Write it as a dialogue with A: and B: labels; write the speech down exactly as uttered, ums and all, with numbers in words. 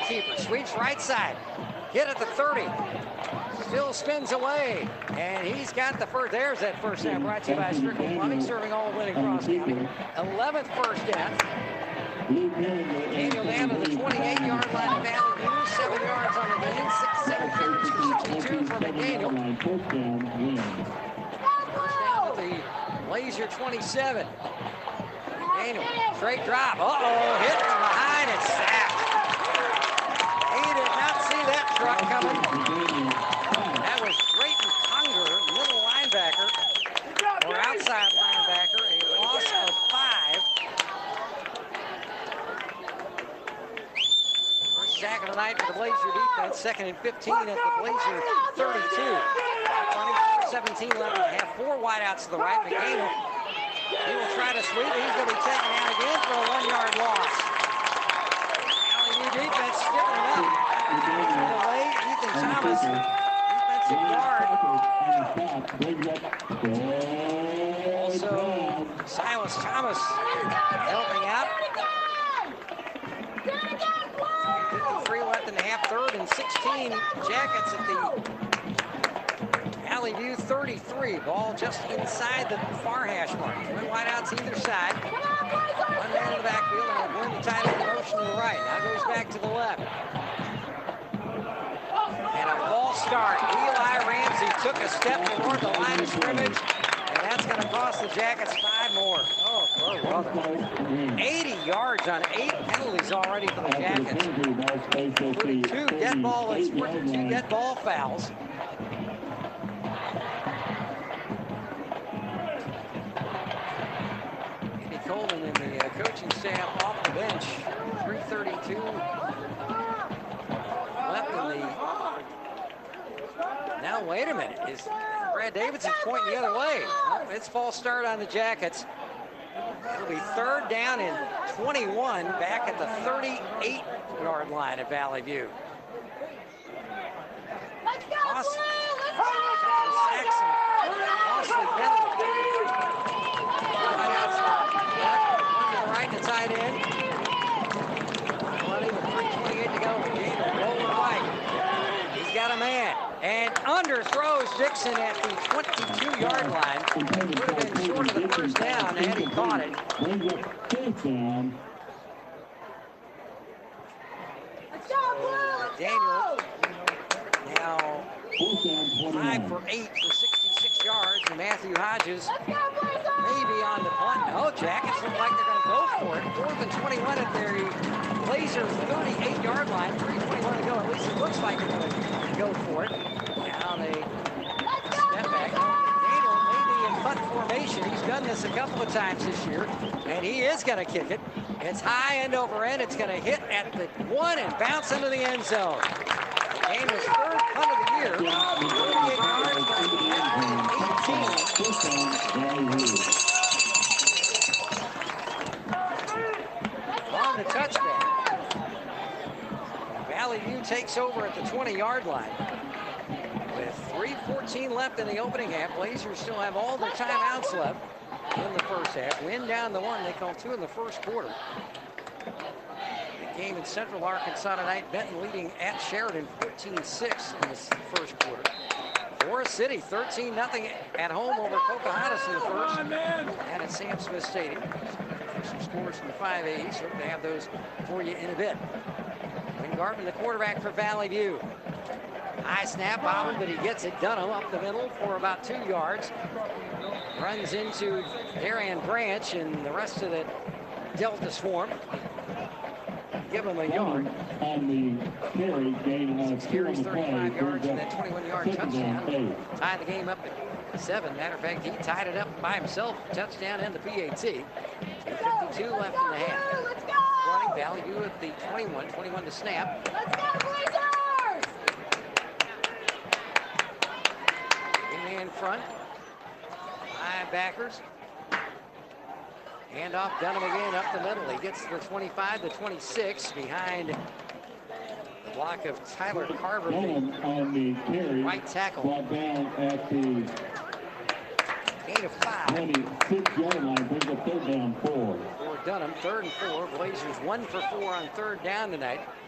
A: keeper. Sweeps right side. Hit at the thirty. Still spins away. And he's got the first. There's that first down brought to you by Strickland Plumbing, serving all of Winning Cross County. eleventh first down. Daniel down to the twenty-eight yard line of Valley View. Seven yards on the gain. Six, seven carries for sixty-two for McDaniel. First down at the Blazer twenty-seven. Daniel, straight drop. Uh-oh, hit from behind and sacked. He did not see that truck coming. That was Drayton Conger, middle linebacker, or outside linebacker, a loss of five. First sack of the night for the Blazer defense, second and fifteen at the Blazer thirty-two. seventeen left and a half, four wideouts to the right. McDaniel, he will try to sweep. He's going to be taken out again for a one-yard loss. Valley View defense stiffening up. Delay, Ethan Thomas, defensive guard. Also, Silas Thomas helping out. fifty-three left and a half, third and sixteen. Jackets at the Valley View thirty-three. Ball just inside the far hash mark. Twin wideouts either side. One man in the backfield and going to tight end motion to the right. Now goes back to the left. And a false start. Eli Ramsey took a step toward the line of scrimmage, and that's going to cost the Jackets five more. Oh, oh brother. eighty yards on eight penalties already for the Jackets. Including two dead ball, two dead ball fouls. Coleman and the uh, coaching staff off the bench. three thirty-two left in the. Now wait a minute. Is Brad Davidson pointing the other way? Well, it's false start on the Jackets. It'll be third down and twenty-one back at the thirty-eight yard line at Valley View.
B: Let's go,
A: Awesome.
B: Let's go.
A: Saxon. Costly penalty. Right to tight end. Plenty with three twenty-eight to go. Game rolling right. He's got a man. And underthrows Dixon at the twenty-two yard line. Would have been short of the first down had he caught it.
B: Let's go, Blue. Let's
A: Daniel
B: go.
A: now five for eight for sixty-six yards. And Matthew Hodges
B: Let's go, Blazers.
A: maybe on the punt. No, Jackets look like they're going to go for it. Fourth and twenty-one at their Blazers thirty-eight yard line. three twenty-one to go. At least it looks like they're going to go for it. Now they step back. Daniel may be in punt formation. He's done this a couple of times this year, and he is going to kick it. It's high end over end. It's going to hit at the one and bounce into the end zone. Daniel's third punt of the year. forty-eight yards by eighteen. On the touchdown. Valley View takes over at the twenty yard line. With three fourteen left in the opening half, Blazers still have all their timeouts left in the first half. Win down the one, they call two in the first quarter. The game in Central Arkansas tonight, Benton leading at Sheridan fourteen six in the first quarter. Forest City thirteen nothing at home over Pocahontas in the first. And at Sam Smith Stadium. Some scores from the five A's. Hope to have those for you in a bit. Wayne Garvin, the quarterback for Valley View. High snap, bobbled, but he gets it. Dunham up the middle for about two yards. Runs into Darian Branch and the rest of the Delta Swarm. Give him a yard.
C: On the carry, gain
A: Six carries, thirty-five yards, and then twenty-one yard touchdown. Tied the game up at seven. Matter of fact, he tied it up by himself. Touchdown and the P A T. fifty-two left in the half.
B: Let's go.
A: Running Valley View at the twenty-one. twenty-one to snap.
B: Let's go, Blazers.
A: In in front. Five backers. Hand off Dunham again up the middle. He gets the twenty-five to twenty-six behind the block of Tyler Carver.
C: On the carry,
A: right tackle.
C: Brought down at the
A: Gain of five.
C: twenty-six yard line, brings up third down four.
A: For Dunham, third and four. Blazers one for four on third down tonight.